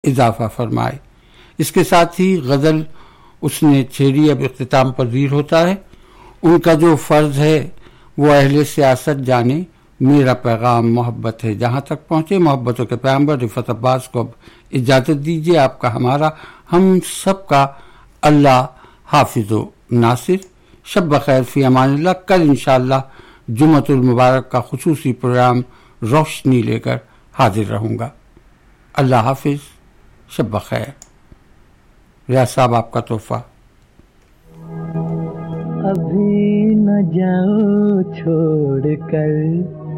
इजाफा फरमाए। इसके साथ ही गज़ल उसने छेड़ी अब इख्तिताम पज़ीर होता है। उनका जो फ़र्ज़ है वो अहले सियासत जाने, मेरा पैगाम मोहब्बत है जहाँ तक पहुँचे। मोहब्बतों के पैगंबर रिफ़त अब्बास को अब इजाज़त दीजिए। आपका, हमारा, हम सब का अल्लाह हाफिज़ो नासिर। शब बखैर, फ़ी अमानिल्लाह। कल इंशाअल्लाह जुम्मतुल मुबारक का खुसूसी प्रोग्राम रोशनी लेकर हाजिर रहूँगा। अल्लाह हाफिज़, शब बखैर। रियाज साहब, आपका तोहफा। अभी न जाओ छोड़ कर